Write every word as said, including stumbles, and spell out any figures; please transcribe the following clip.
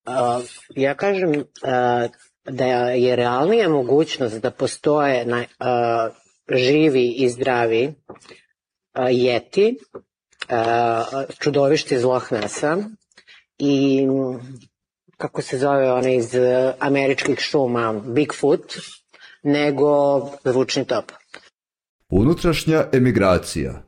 Uh, ja kažem uh, da je realnija mogućnost da postoje na, uh, živi i zdravi uh, jeti, uh, čudovište iz Loch Nessa i kako se zove one iz američkih šuma, Bigfoot, nego zvučni top. Unutrašnja emigracija.